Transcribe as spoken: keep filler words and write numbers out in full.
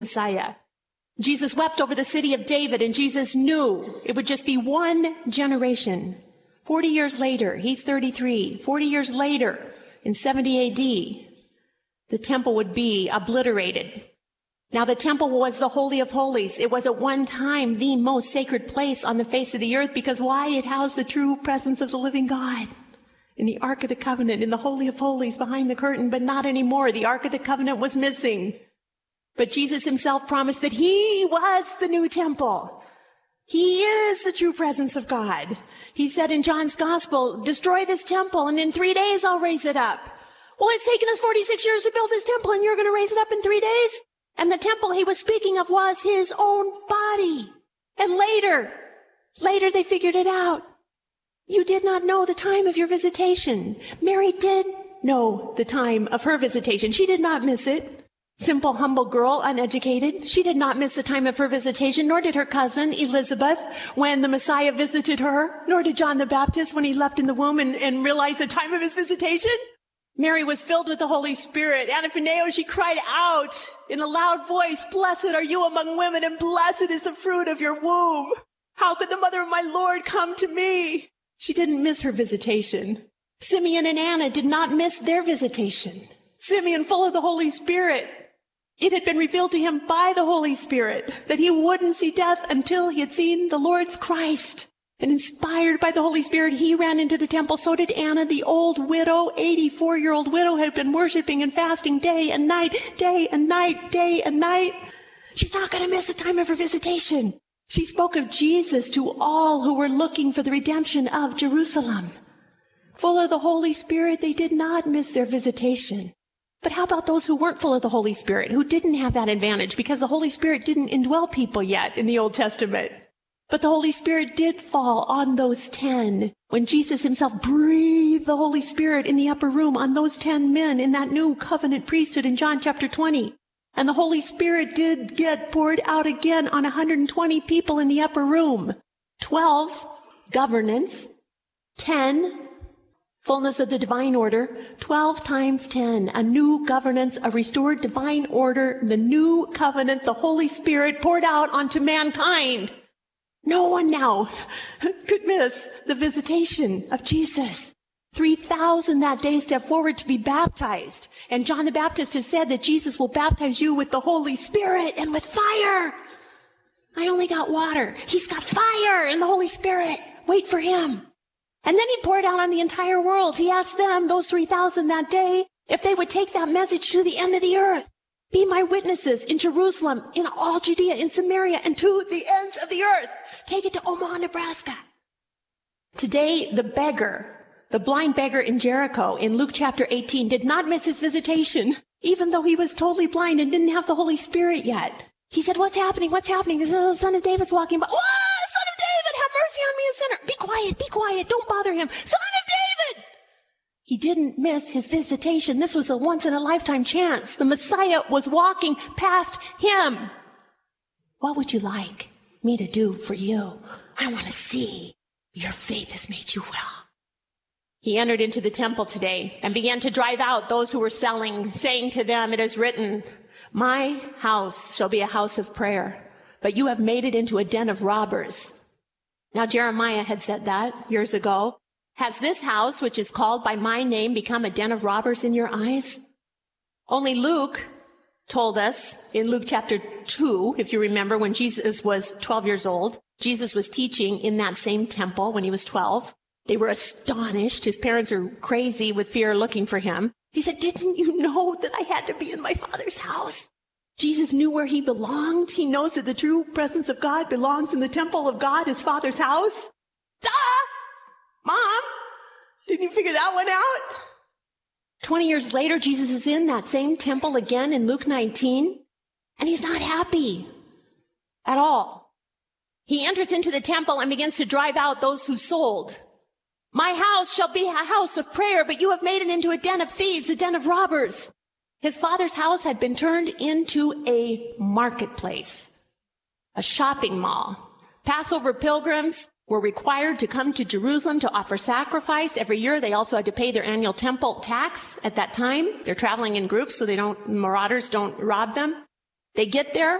Messiah. Jesus wept over the city of David, and Jesus knew it would just be one generation. Forty years later, he's thirty-three. Forty years later, in seventy A D, the temple would be obliterated. Now, the temple was the Holy of Holies. It was at one time the most sacred place on the face of the earth, because why? It housed the true presence of the living God. In the Ark of the Covenant, in the Holy of Holies, behind the curtain, but not anymore. The Ark of the Covenant was missing. But Jesus himself promised that he was the new temple. He is the true presence of God. He said in John's Gospel, destroy this temple, and in three days I'll raise it up. Well, it's taken us forty-six years to build this temple, and you're going to raise it up in three days? And the temple he was speaking of was his own body. And later, later they figured it out. You did not know the time of your visitation. Mary did know the time of her visitation. She did not miss it. Simple, humble girl, uneducated. She did not miss the time of her visitation, nor did her cousin Elizabeth when the Messiah visited her, nor did John the Baptist when he left in the womb and, and realized the time of his visitation. Mary was filled with the Holy Spirit. Anaphoneo, she cried out in a loud voice, blessed are you among women, and blessed is the fruit of your womb. How could the mother of my Lord come to me? She didn't miss her visitation. Simeon and Anna did not miss their visitation. Simeon, full of the Holy Spirit. It had been revealed to him by the Holy Spirit that he wouldn't see death until he had seen the Lord's Christ. And inspired by the Holy Spirit, he ran into the temple. So did Anna, the old widow, eighty-four-year-old widow, had been worshiping and fasting day and night, day and night, day and night. She's not going to miss the time of her visitation. She spoke of Jesus to all who were looking for the redemption of Jerusalem. Full of the Holy Spirit, they did not miss their visitation. But how about those who weren't full of the Holy Spirit, who didn't have that advantage because the Holy Spirit didn't indwell people yet in the Old Testament? But the Holy Spirit did fall on those ten when Jesus himself breathed the Holy Spirit in the upper room on those ten men in that new covenant priesthood in John chapter twenty. And the Holy Spirit did get poured out again on one hundred twenty people in the upper room. twelve, governance. ten, fullness of the divine order. twelve times ten, a new governance, a restored divine order, the new covenant, the Holy Spirit poured out onto mankind. No one now could miss the visitation of Jesus. three thousand that day stepped forward to be baptized. And John the Baptist has said that Jesus will baptize you with the Holy Spirit and with fire. I only got water. He's got fire and the Holy Spirit. Wait for him. And then he poured out on the entire world. He asked them, those three thousand that day, if they would take that message to the end of the earth. Be my witnesses in Jerusalem, in all Judea, in Samaria, and to the ends of the earth. Take it to Omaha, Nebraska. Today, the beggar, the blind beggar in Jericho in Luke chapter eighteen did not miss his visitation, even though he was totally blind and didn't have the Holy Spirit yet. He said, what's happening? What's happening? The son of David's walking by. Oh, son of David, have mercy on me, a sinner. Be quiet, be quiet. Don't bother him. Son of David. He didn't miss his visitation. This was a once-in-a-lifetime chance. The Messiah was walking past him. What would you like me to do for you? I want to see your faith has made you well. He entered into the temple today and began to drive out those who were selling, saying to them, it is written, my house shall be a house of prayer, but you have made it into a den of robbers. Now, Jeremiah had said that years ago. Has this house, which is called by my name, become a den of robbers in your eyes? Only Luke told us in Luke chapter two, if you remember, when Jesus was twelve years old, Jesus was teaching in that same temple when he was twelve. They were astonished. His parents are crazy with fear looking for him. He said, didn't you know that I had to be in my Father's house? Jesus knew where he belonged. He knows that the true presence of God belongs in the temple of God, his Father's house. Duh! Mom, didn't you figure that one out? Twenty years later, Jesus is in that same temple again in Luke nineteen, and he's not happy at all. He enters into the temple and begins to drive out those who sold. My house shall be a house of prayer, but you have made it into a den of thieves, a den of robbers. His Father's house had been turned into a marketplace, a shopping mall. Passover pilgrims were required to come to Jerusalem to offer sacrifice. Every year they also had to pay their annual temple tax at that time. They're traveling in groups so they don't, marauders don't rob them. They get there,